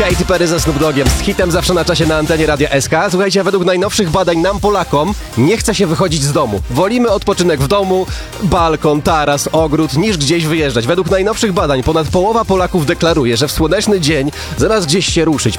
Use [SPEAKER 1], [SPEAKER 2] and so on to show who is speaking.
[SPEAKER 1] Katy Perry ze Snoop Doggiem, z hitem zawsze na czasie na antenie Radia SK. Słuchajcie, według najnowszych badań nam, Polakom, nie chce się wychodzić z domu. Wolimy odpoczynek w domu, balkon, taras, ogród, niż gdzieś wyjeżdżać. Według najnowszych badań ponad połowa Polaków deklaruje, że w słoneczny dzień zamiast gdzieś się ruszyć,